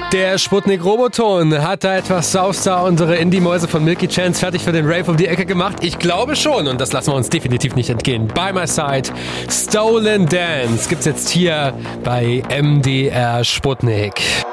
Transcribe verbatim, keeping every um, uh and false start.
Der Sputnik-Roboton hat da etwas Southstar, unsere Indie-Mäuse von Milky Chance, fertig für den Rave um die Ecke gemacht. Ich glaube schon, und das lassen wir uns definitiv nicht entgehen. By My Side, Stolen Dance gibt's jetzt hier bei M D R Sputnik.